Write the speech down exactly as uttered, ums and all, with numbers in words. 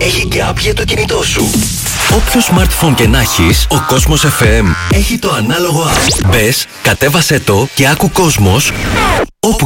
έχει και app για το κινητό σου. Όποιο smartphone και να έχεις, ο Κόσμος εφ εμ έχει το ανάλογο app. Μπες, κατέβασέ το και άκου Κόσμος όπου